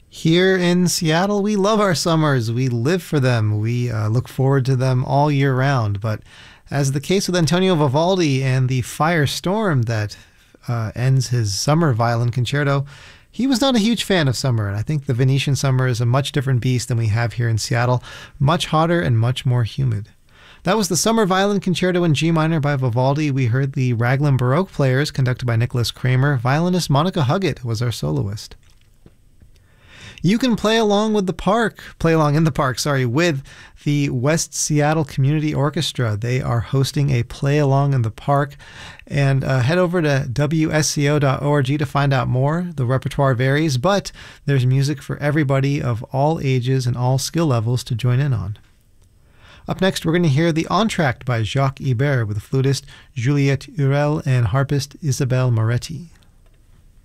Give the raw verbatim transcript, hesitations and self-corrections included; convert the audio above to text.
Here in Seattle, we love our summers. We live for them. We uh, look forward to them all year round. But as the case with Antonio Vivaldi and the Firestorm that uh, ends his summer violin concerto, he was not a huge fan of summer. And I think the Venetian summer is a much different beast than we have here in Seattle, much hotter and much more humid. That was the Summer Violin Concerto in G minor by Vivaldi. We heard the Raglan Baroque Players, conducted by Nicholas Kramer. Violinist Monica Huggett was our soloist. You can play along with the park, play along in the park, sorry, with the West Seattle Community Orchestra. They are hosting a play along in the park, and uh, head over to W S C O dot org to find out more. The repertoire varies, but there's music for everybody of all ages and all skill levels to join in on. Up next, we're going to hear the Entr'acte by Jacques Ibert with flutist Juliette Hurel and harpist Isabelle Moretti.